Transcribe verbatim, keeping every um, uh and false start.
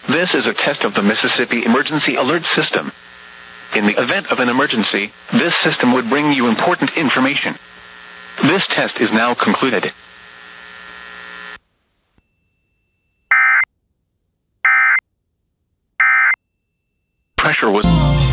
This is a test of the Mississippi Emergency Alert System. In the event of an emergency, this system would bring you important information. This test is now concluded. Pressure was...